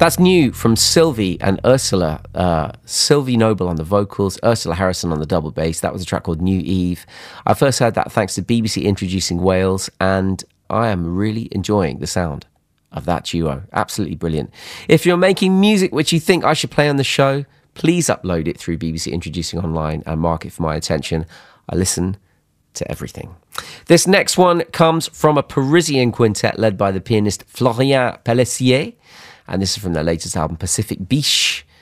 That's new from Sylvie and Ursula. Sylvie Noble on the vocals, Ursula Harrison on the double bass. That was a track called New Eve. I first heard that thanks to BBC Introducing Wales, and I am really enjoying the sound of that duo. Absolutely brilliant. If you're making music which you think I should play on the show, please upload it through BBC Introducing Online and mark it for my attention. I listen to everything. This next one comes from a Parisian quintet led by the pianist Florian Pellessier, and this is from their latest album, Pacific Biche.